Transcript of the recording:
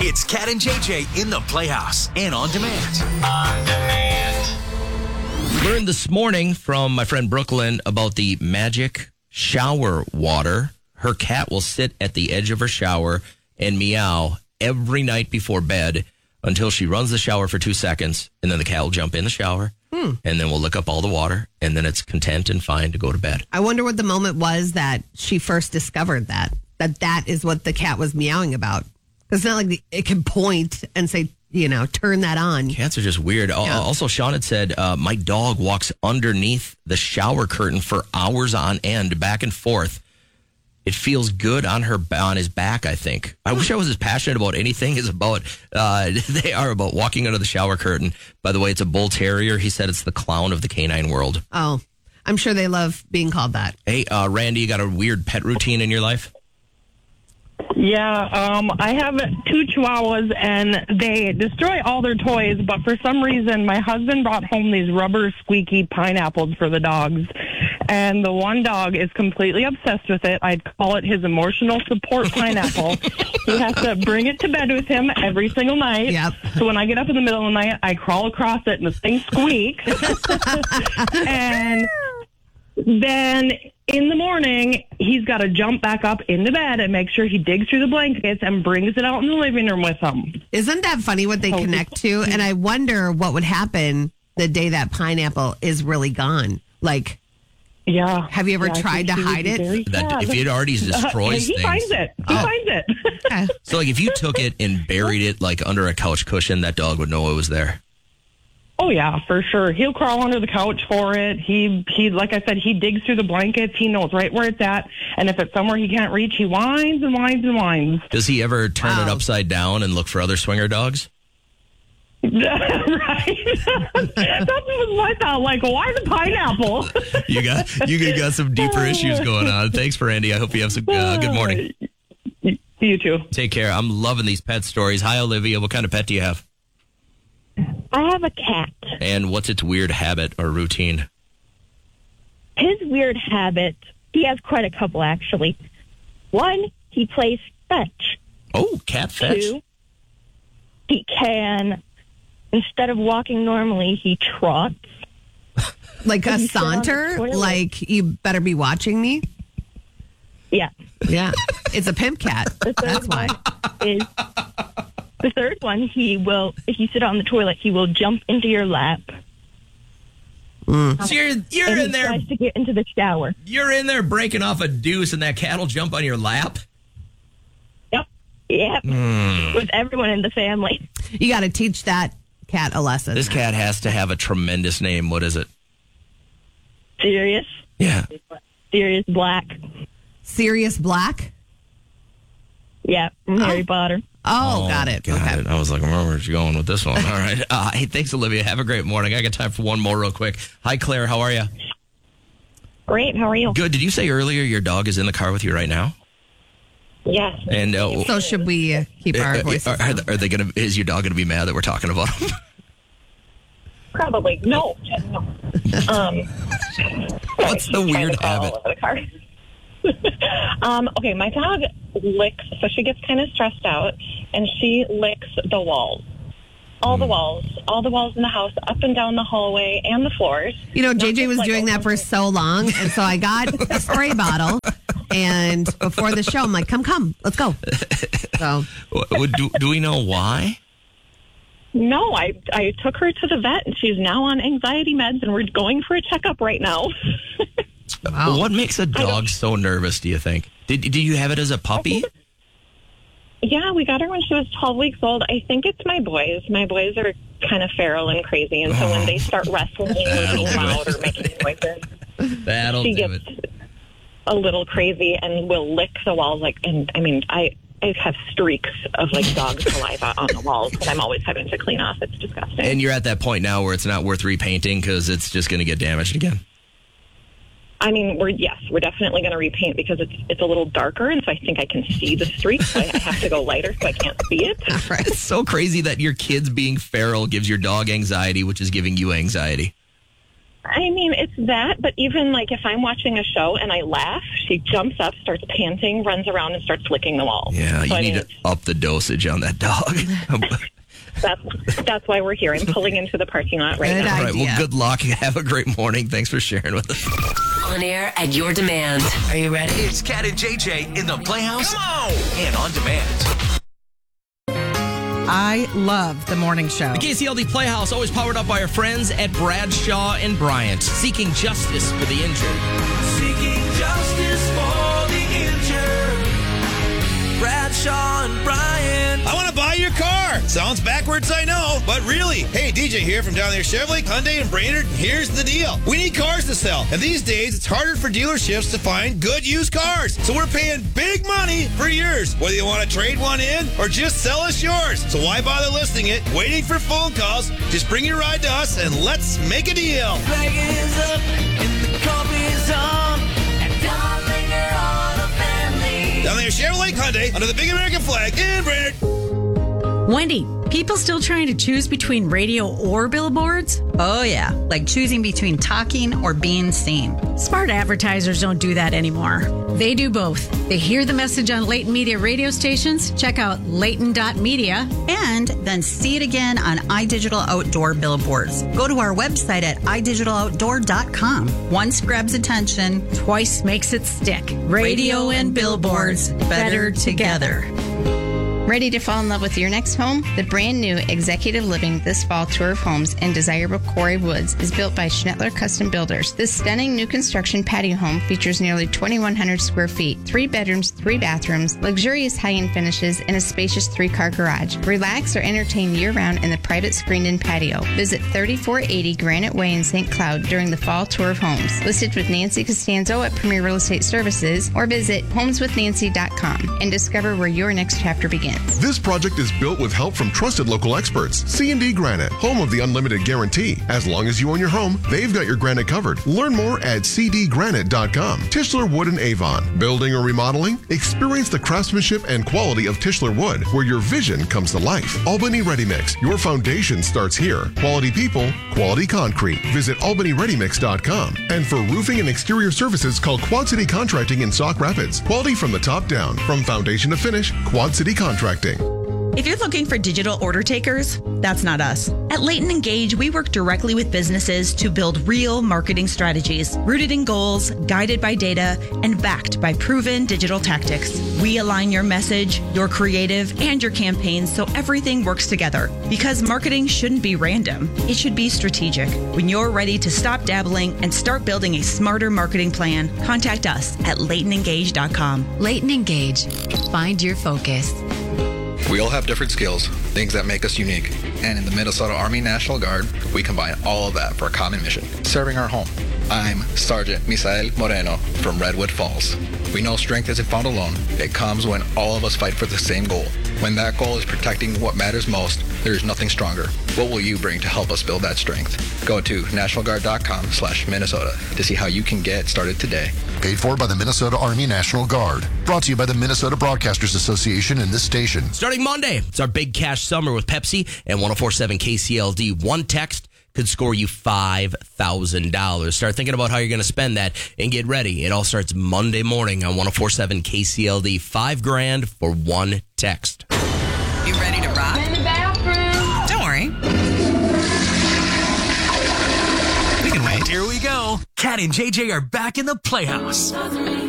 It's Cat and JJ in the Playhouse and on demand. Learned this morning from my friend Brooklyn about the magic shower water. Her cat will sit at the edge of her shower and meow every night before bed until she runs the shower for 2 seconds, and then the cat will jump in the shower, and then we'll lick up all the water, and then it's content and fine to go to bed. I wonder what the moment was that she first discovered that is what the cat was meowing about. It's not like it can point and say, turn that on. Cats are just weird. Yeah. Also, Sean had said, my dog walks underneath the shower curtain for hours on end, back and forth. It feels good on his back, I think. I wish I was as passionate about anything as about they are about walking under the shower curtain. By the way, it's a bull terrier. He said it's the clown of the canine world. Oh, I'm sure they love being called that. Hey, Randy, you got a weird pet routine in your life? Yeah, I have 2 Chihuahuas, and they destroy all their toys, but for some reason, my husband brought home these rubber squeaky pineapples for the dogs, and the one dog is completely obsessed with it. I'd call it his emotional support pineapple. He has to bring it to bed with him every single night. Yep. So when I get up in the middle of the night, I crawl across it, and the thing squeaks. And then in the morning, he's got to jump back up into bed and make sure he digs through the blankets and brings it out in the living room with him. Isn't that funny what they connect to? And I wonder what would happen the day that pineapple is really gone. Like, yeah. have you ever tried to hide it? If it already destroys he things. finds it. He finds it. So, like, if you took it and buried it, like, under a couch cushion, that dog would know it was there. Oh, yeah, for sure. He'll crawl under the couch for it. He, like I said, he digs through the blankets. He knows right where it's at. And if it's somewhere he can't reach, he whines and whines and whines. Does he ever turn it upside down and look for other swinger dogs? Right. That's what my thought. Like, why the pineapple? You got some deeper issues going on. Thanks for Randy. I hope you have some good morning. You too. Take care. I'm loving these pet stories. Hi, Olivia. What kind of pet do you have? I have a cat. And what's its weird habit or routine? His weird habit, he has quite a couple, actually. One, he plays fetch. Oh, cat fetch. 2, he can, instead of walking normally, he trots. Like a Does he sit on the saunter? toilet? Like, you better be watching me? Yeah. Yeah. It's a pimp cat. That's why. The third one, he will, if you sit on the toilet, he will jump into your lap. So you're And in he there. tries to get into the shower. You're in there breaking off a deuce, and that cat will jump on your lap. Yep. With everyone in the family. You got to teach that cat a lesson. This cat has to have a tremendous name. What is it? Sirius. Yeah. Sirius Black. Sirius Black? Yeah, from Harry Potter. Oh, got it. Okay. I was like, where's you going with this one? All right. Hey, thanks, Olivia. Have a great morning. I got time for one more real quick. Hi, Claire. How are you? Great. How are you? Good. Did you say earlier your dog is in the car with you right now? Yes. And So should we keep our voices? are they going to? Is your dog going to be mad that we're talking about him? Probably. No. What's the weird habit? Okay, my dog licks, so she gets kind of stressed out, and she licks the walls. All the walls in the house, up and down the hallway and the floors. JJ was doing that for so long, and so I got a spray bottle, and before the show, I'm like, come, let's go. So, Do we know why? No, I took her to the vet, and she's now on anxiety meds, and we're going for a checkup right now. wow. What makes a dog so nervous, do you think? Did you have it as a puppy? Yeah, we got her when she was 12 weeks old. I think it's my boys. My boys are kind of feral and crazy, and so when they start wrestling or being loud or making noises, That'll she do gets it. a little crazy and will lick the walls. I have streaks of dog saliva on the walls that I'm always having to clean off. It's disgusting. And you're at that point now where it's not worth repainting because it's just going to get damaged again. I mean, we're definitely going to repaint because it's a little darker, and so I think I can see the streaks. So I have to go lighter so I can't see it. It's so crazy that your kids being feral gives your dog anxiety, which is giving you anxiety. I mean, it's that, but even like if I'm watching a show and I laugh, she jumps up, starts panting, runs around, and starts licking the wall. Yeah, you need to up the dosage on that dog. That's why we're here. I'm pulling into the parking lot right now. All right, well, good luck. Have a great morning. Thanks for sharing with us. On air at your demand. Are you ready? It's Cat and JJ in the Playhouse. Come on! And on demand. I love the morning show. The KCLD Playhouse, always powered up by our friends at Bradshaw and Bryant, seeking justice for the injured. Seeking justice for the injured. Bradshaw and Bryant. I want to buy your car. Sounds backwards, I know, but really. Hey, DJ here from down there, Chevrolet, Hyundai, and Brainerd. Here's the deal. We need cars to sell, and these days it's harder for dealerships to find good used cars. So we're paying big money for yours, whether you want to trade one in or just sell us yours. So why bother listing it, waiting for phone calls? Just bring your ride to us and let's make a deal. Flag is up and the coffee is on, and don't linger on the family. Down there, Chevrolet, Hyundai, under the big American flag in Brainerd. Wendy, people still trying to choose between radio or billboards? Oh, yeah, like choosing between talking or being seen. Smart advertisers don't do that anymore. They do both. They hear the message on Leighton Media radio stations, check out Leighton.media, and then see it again on iDigital Outdoor billboards. Go to our website at idigitaloutdoor.com. Once grabs attention, twice makes it stick. Radio and billboards, better together. Ready to fall in love with your next home? The brand new Executive Living This Fall Tour of Homes in desirable Quarry Woods is built by Schnettler Custom Builders. This stunning new construction patio home features nearly 2,100 square feet, 3 bedrooms, 3 bathrooms, luxurious high-end finishes, and a spacious 3-car garage. Relax or entertain year-round in the private screened-in patio. Visit 3480 Granite Way in St. Cloud during the Fall Tour of Homes. Listed with Nancy Costanzo at Premier Real Estate Services, or visit homeswithnancy.com and discover where your next chapter begins. This project is built with help from trusted local experts. C&D Granite, home of the unlimited guarantee. As long as you own your home, they've got your granite covered. Learn more at cdgranite.com. Tischler Wood and Avon. Building or remodeling? Experience the craftsmanship and quality of Tischler Wood, where your vision comes to life. Albany Ready Mix. Your foundation starts here. Quality people, quality concrete. Visit albanyreadymix.com. And for roofing and exterior services, call Quad City Contracting in Sauk Rapids. Quality from the top down. From foundation to finish, Quad City Contracting. If you're looking for digital order takers, that's not us. At Leighton Engage, we work directly with businesses to build real marketing strategies, rooted in goals, guided by data, and backed by proven digital tactics. We align your message, your creative, and your campaigns so everything works together. Because marketing shouldn't be random. It should be strategic. When you're ready to stop dabbling and start building a smarter marketing plan, contact us at LeightonEngage.com. Leighton Engage. Find your focus. We all have different skills, things that make us unique. And in the Minnesota Army National Guard, we combine all of that for a common mission, serving our home. I'm Sergeant Misael Moreno from Redwood Falls. We know strength isn't found alone. It comes when all of us fight for the same goal. When that goal is protecting what matters most, there is nothing stronger. What will you bring to help us build that strength? Go to nationalguard.com/Minnesota to see how you can get started today. Paid for by the Minnesota Army National Guard. Brought to you by the Minnesota Broadcasters Association and this station. Starting Monday, it's our big cash summer with Pepsi and 104.7 KCLD. One text could score you $5,000. Start thinking about how you're going to spend that and get ready. It all starts Monday morning on 104.7 KCLD. $5,000 for one text. You ready to rock? In the bathroom. Don't worry. We can wait. Here we go. Cat and JJ are back in the Playhouse.